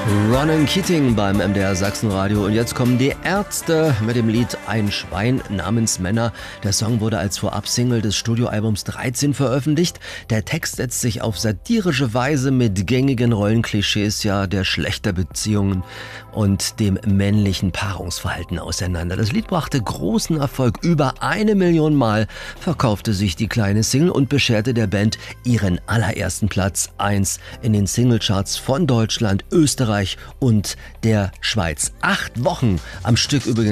Ronan Keating beim MDR Sachsenradio. Und jetzt kommen die Ärzte mit dem Lied Ein Schwein namens Männer. Der Song wurde als Vorab-Single des Studioalbums 13 veröffentlicht. Der Text setzt sich auf satirische Weise mit gängigen Rollenklischees der Geschlechterbeziehungen und dem männlichen Paarungsverhalten auseinander. Das Lied brachte großen Erfolg. Über 1 Million Mal verkaufte sich die kleine Single und bescherte der Band ihren allerersten Platz 1 in den Singlecharts von Deutschland, Österreich und der Schweiz. 8 Wochen am Stück übrigens